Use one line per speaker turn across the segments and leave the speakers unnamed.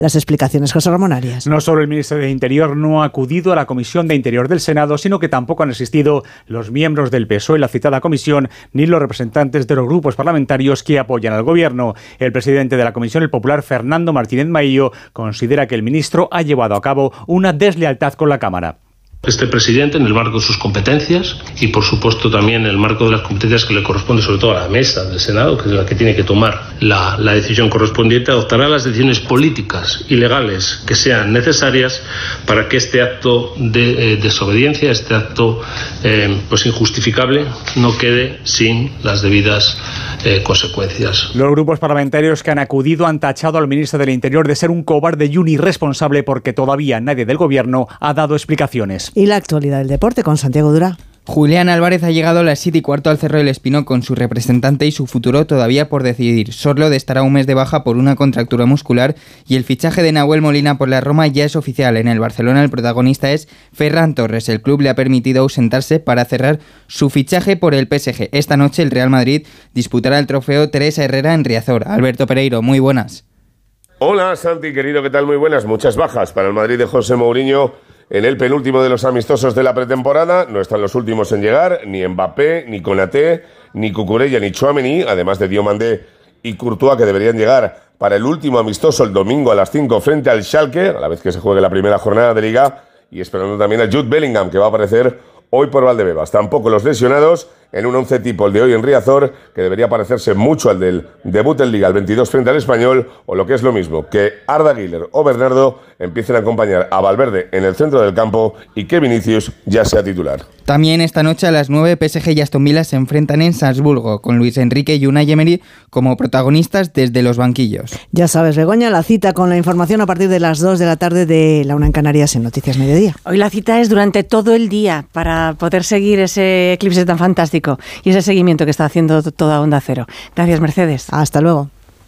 Las explicaciones, José Ramón Arias.
No solo el ministro de Interior no ha acudido a la Comisión de Interior del Senado, sino que tampoco han asistido los miembros del PSOE en la citada comisión, ni los representantes de los grupos parlamentarios que apoyan al gobierno. El presidente de la Comisión, el popular Fernando Martínez Maillo, considera que el ministro ha llevado a cabo una deslealtad con la Cámara.
Este presidente, en el marco de sus competencias y por supuesto también en el marco de las competencias que le corresponde sobre todo a la mesa del Senado, que es la que tiene que tomar la decisión correspondiente, adoptará las decisiones políticas y legales que sean necesarias para que este acto de desobediencia, este acto pues injustificable, no quede sin las debidas consecuencias.
Los grupos parlamentarios que han acudido han tachado al ministro del Interior de ser un cobarde y un irresponsable porque todavía nadie del gobierno ha dado explicaciones.
Y la actualidad del deporte con Santiago Durá.
Julián Álvarez ha llegado a las 7:15 al Cerro del Espino con su representante y su futuro todavía por decidir. Sorloth estará un mes de baja por una contractura muscular y el fichaje de Nahuel Molina por la Roma ya es oficial. En el Barcelona el protagonista es Ferran Torres. El club le ha permitido ausentarse para cerrar su fichaje por el PSG. Esta noche el Real Madrid disputará el trofeo Teresa Herrera en Riazor. Alberto Pereiro, muy buenas.
Hola Santi, querido, ¿qué tal? Muy buenas. Muchas bajas para el Madrid de José Mourinho. En el penúltimo de los amistosos de la pretemporada no están los últimos en llegar, ni Mbappé, ni Konaté, ni Cucurella, ni Tchouaméni, además de Diomandé y Courtois, que deberían llegar para el último amistoso el domingo a las 5 frente al Schalke, a la vez que se juegue la primera jornada de Liga, y esperando también a Jude Bellingham, que va a aparecer hoy por Valdebebas. Tampoco los lesionados en un 11 tipo, el de hoy en Riazor, que debería parecerse mucho al del debut en Liga, el 22 frente al Español, o lo que es lo mismo, que Arda Güler o Bernardo empiecen a acompañar a Valverde en el centro del campo y que Vinicius ya sea titular.
También esta noche a las 9 PSG y Aston Villa se enfrentan en Salzburgo, con Luis Enrique y Unai Emery como protagonistas desde los banquillos.
Ya sabes, Begoña, la cita con la información a partir de las 2 de la tarde de la 1 en Canarias en Noticias Mediodía.
Hoy la cita es durante todo el día para poder seguir ese eclipse tan fantástico y ese seguimiento que está haciendo toda Onda Cero. Gracias, Mercedes.
Hasta luego.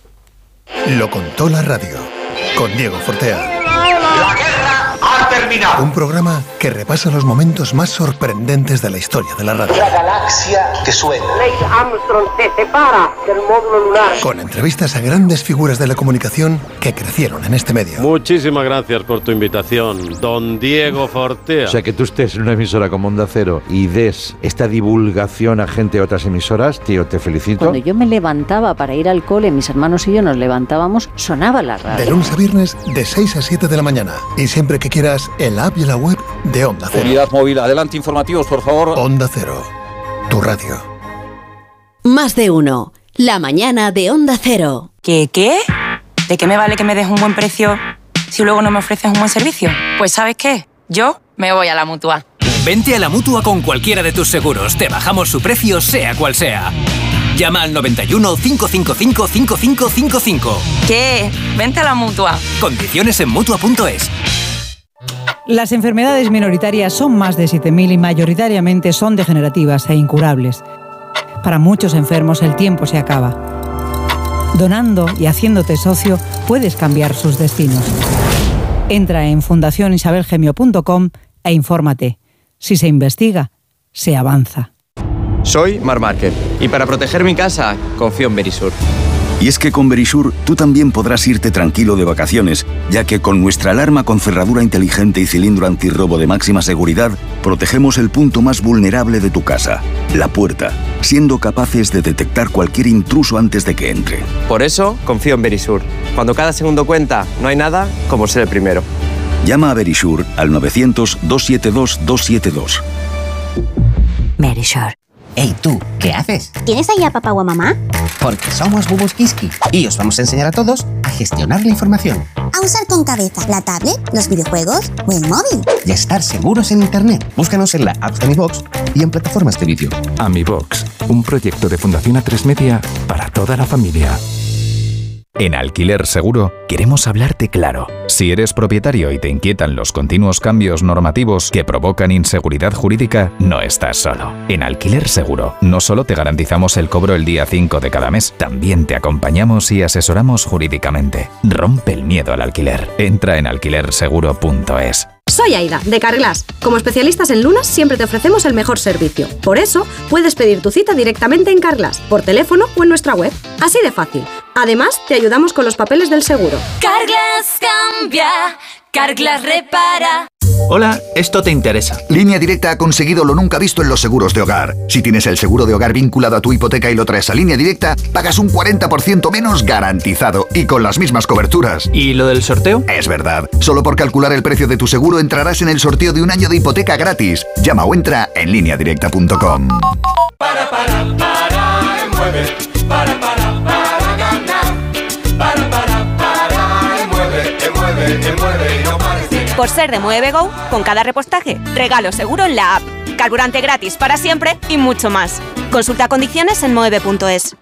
Lo contó la radio, con Diego Fortea.
La guerra ha terminado.
Un programa que repasa los momentos más sorprendentes de la historia de la radio.
La galaxia que suena.
Neil Armstrong se separa del módulo lunar.
Con entrevistas a grandes figuras de la comunicación que crecieron en este medio.
Muchísimas gracias por tu invitación, don Diego Fortea.
O sea, que tú estés en una emisora como Onda Cero y des esta divulgación a gente de otras emisoras, tío, te felicito.
Cuando yo me levantaba para ir al cole, mis hermanos y yo nos levantábamos, sonaba la radio.
De lunes a viernes, de 6 a 7 de la mañana. Y siempre que quieras, en la app y la web de Onda Cero.
Unidad móvil, adelante, informativos, por favor.
Onda Cero, tu radio.
Más de uno. La mañana de Onda Cero.
¿Qué? ¿De qué me vale que me des un buen precio si luego no me ofreces un buen servicio? Pues ¿sabes qué? Yo me voy a la Mutua.
Vente a la Mutua con cualquiera de tus seguros. Te bajamos su precio, sea cual sea. Llama al 91 555 5555.
¿Qué? Vente a la Mutua.
Condiciones en Mutua.es.
Las enfermedades minoritarias son más de 7.000 y mayoritariamente son degenerativas e incurables. Para muchos enfermos el tiempo se acaba. Donando y haciéndote socio puedes cambiar sus destinos. Entra en fundacionisabelgemio.com e infórmate. Si se investiga, se avanza.
Soy Marc Márquez y para proteger mi casa confío en Verisur.
Y es que con Verisur tú también podrás irte tranquilo de vacaciones, ya que con nuestra alarma con cerradura inteligente y cilindro antirrobo de máxima seguridad, protegemos el punto más vulnerable de tu casa, la puerta, siendo capaces de detectar cualquier intruso antes de que entre.
Por eso confío en Verisur. Cuando cada segundo cuenta, no hay nada como ser el primero.
Llama a Verisur al 900-272-272.
Verisur. Hey, tú, ¿qué haces?
¿Tienes ahí a papá o a mamá?
Porque somos Bubus Kiski y os vamos a enseñar a todos a gestionar la información.
A usar con cabeza la tablet, los videojuegos o el móvil.
Y a estar seguros en Internet. Búscanos en la app de AmiBox y en plataformas de vídeo.
AmiBox, un proyecto de Fundación A3 Media para toda la familia. En Alquiler Seguro queremos hablarte claro. Si eres propietario y te inquietan los continuos cambios normativos que provocan inseguridad jurídica, no estás solo. En Alquiler Seguro no solo te garantizamos el cobro el día 5 de cada mes, también te acompañamos y asesoramos jurídicamente. Rompe el miedo al alquiler. Entra en alquilerseguro.es.
Soy Aida, de Carglass. Como especialistas en lunas, siempre te ofrecemos el mejor servicio. Por eso, puedes pedir tu cita directamente en Carglass, por teléfono o en nuestra web. Así de fácil. Además, te ayudamos con los papeles del seguro.
Carglass cambia, Carglass repara.
Hola, esto te interesa.
Línea Directa ha conseguido lo nunca visto en los seguros de hogar. Si tienes el seguro de hogar vinculado a tu hipoteca y lo traes a Línea Directa, pagas un 40% menos garantizado y con las mismas coberturas.
¿Y lo del sorteo?
Es verdad. Solo por calcular el precio de tu seguro entrarás en el sorteo de un año de hipoteca gratis. Llama o entra en lineadirecta.com.
Mueve, para ganar. Mueve y no pares.
Por ser de Mueve Go, con cada repostaje, regalo seguro en la app, carburante gratis para siempre y mucho más. Consulta condiciones en moeve.es.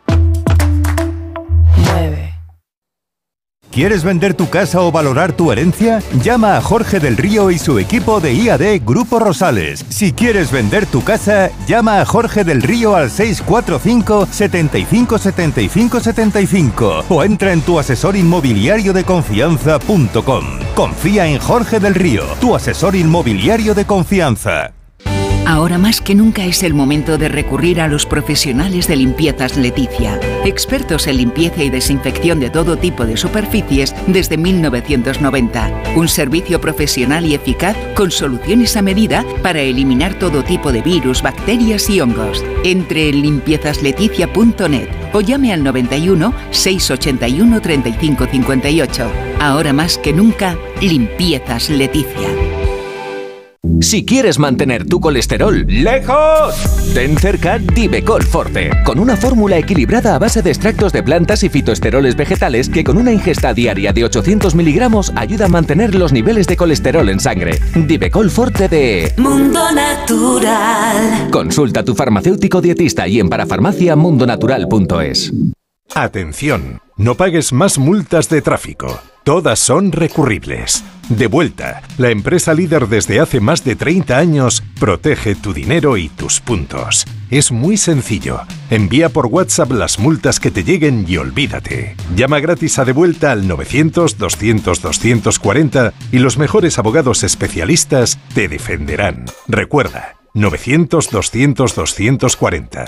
¿Quieres vender tu casa o valorar tu herencia? Llama a Jorge del Río y su equipo de IAD Grupo Rosales. Si quieres vender tu casa, llama a Jorge del Río al 645 75 75 75 o entra en tuasesorinmobiliariodeconfianza.com. Confía en Jorge del Río, tu asesor inmobiliario de confianza.
Ahora más que nunca es el momento de recurrir a los profesionales de Limpiezas Leticia, expertos en limpieza y desinfección de todo tipo de superficies desde 1990. Un servicio profesional y eficaz con soluciones a medida para eliminar todo tipo de virus, bacterias y hongos. Entre en limpiezasLeticia.net o llame al 91 681 35 58. Ahora más que nunca, Limpiezas Leticia.
Si quieres mantener tu colesterol lejos, ten cerca Divecol Forte, con una fórmula equilibrada a base de extractos de plantas y fitoesteroles vegetales que con una ingesta diaria de 800 miligramos ayuda a mantener los niveles de colesterol en sangre. Divecol Forte de
Mundo Natural.
Consulta a tu farmacéutico dietista y en parafarmaciamundonatural.es.
Atención, no pagues más multas de tráfico. Todas son recurribles. Devuelta, la empresa líder desde hace más de 30 años, protege tu dinero y tus puntos. Es muy sencillo. Envía por WhatsApp las multas que te lleguen y olvídate. Llama gratis a Devuelta al 900-200-240 y los mejores abogados especialistas te defenderán. Recuerda, 900-200-240,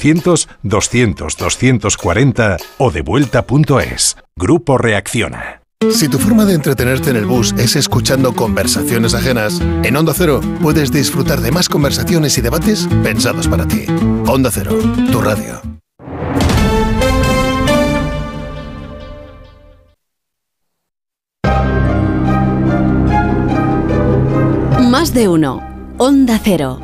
900-200-240 o devuelta.es. Grupo Reacciona.
Si tu forma de entretenerte en el bus es escuchando conversaciones ajenas, en Onda Cero puedes disfrutar de más conversaciones y debates pensados para ti. Onda Cero, tu radio.
Más de uno. Onda Cero.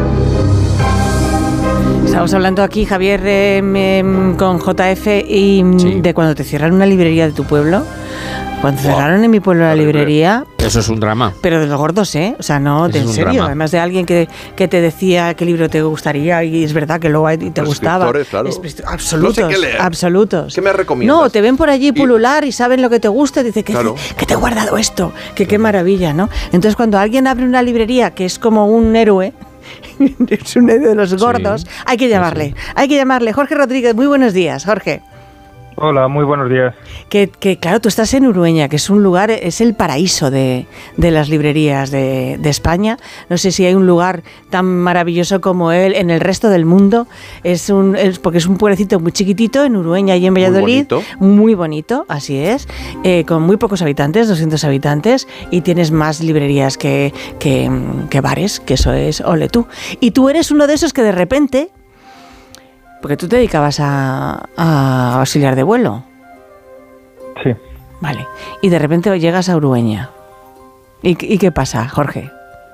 Estamos hablando aquí, Javier, con JF y de cuando te cierran una librería de tu pueblo. Cuando cerraron en mi pueblo la librería...
Eso es un drama.
Pero de los gordos, ¿eh? O sea, no, de en serio. Drama. Además de alguien que te decía qué libro te gustaría y es verdad que luego te gustaba.
Claro.
Absolutos,
no sé qué leer.
Absolutos.
¿Qué me recomiendas?
No, te ven por allí pulular y saben lo que te gusta. Dice que te he guardado esto. Que qué maravilla, ¿no? Entonces, cuando alguien abre una librería que es como un héroe... es un héroe de los gordos. Hay que llamarle. Sí. Hay que llamarle. Jorge Rodríguez, muy buenos días, Jorge.
Hola, muy buenos días.
Que claro, tú estás en Urueña, que es un lugar, es el paraíso de las librerías de España. No sé si hay un lugar tan maravilloso como él en el resto del mundo. Porque es un pueblecito muy chiquitito en Urueña y en Valladolid. Muy bonito, así es. Con muy pocos habitantes, 200 habitantes. Y tienes más librerías que bares, que eso es ole tú. Y tú eres uno de esos que de repente... Porque tú te dedicabas a auxiliar de vuelo.
Sí.
Vale. Y de repente llegas a Urueña. ¿Y qué pasa, Jorge?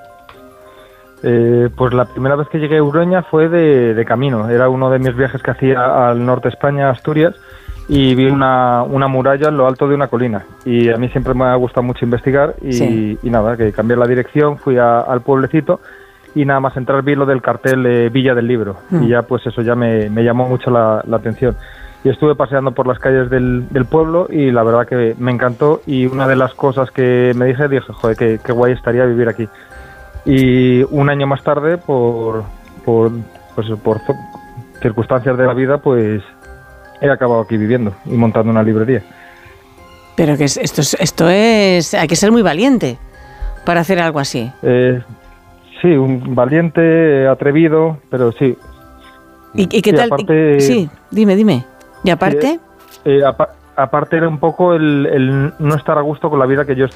Pues la primera vez que llegué a Urueña fue de camino. Era uno de mis viajes que hacía al norte de España, Asturias, y vi una muralla en lo alto de una colina. Y a mí siempre me ha gustado mucho investigar y nada, que cambié la dirección, fui al pueblecito. Y nada más entrar vi lo del cartel Villa del Libro y ya pues eso ya me llamó mucho la atención. Y estuve paseando por las calles del pueblo y la verdad que me encantó y una de las cosas que me dije, joder, qué guay estaría vivir aquí. Y un año más tarde, por circunstancias de la vida, pues he acabado aquí viviendo y montando una librería.
Pero que esto es hay que ser muy valiente para hacer algo así.
Sí, un valiente, atrevido, pero sí.
¿Y qué tal?
Aparte,
sí, dime. ¿Y aparte?
aparte era un poco el no estar a gusto con la vida que yo